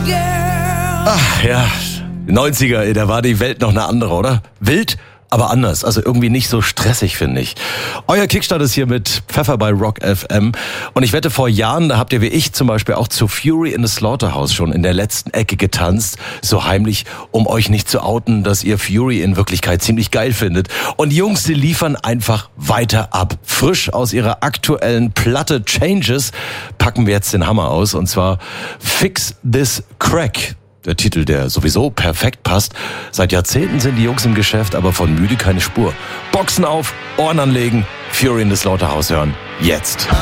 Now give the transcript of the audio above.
Ach ja, 90er, da war die Welt noch eine andere, oder? Wild, aber anders. Also irgendwie nicht so stressig, finde ich. Euer Kickstart ist hier mit Pfeffer bei Rock FM. Und ich wette, vor Jahren, da habt ihr wie ich zum Beispiel auch zu Fury in the Slaughterhouse schon in der letzten Ecke getanzt. So heimlich, um euch nicht zu outen, dass ihr Fury in Wirklichkeit ziemlich geil findet. Und die Jungs, die liefern einfach weiter ab. Frisch aus ihrer aktuellen Platte Changes packen wir jetzt den Hammer aus. Und zwar Fix This Crack. Der Titel, der sowieso perfekt passt. Seit Jahrzehnten sind die Jungs im Geschäft, aber von müde keine Spur. Boxen auf, Ohren anlegen, Fury in the Slaughterhouse hören. Jetzt.